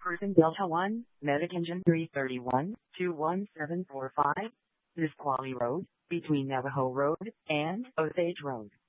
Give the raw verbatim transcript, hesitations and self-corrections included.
Person Delta one, Medic Engine three thirty-one, two one seven four five, Nisqually Road, between Navajo Road and Osage Road.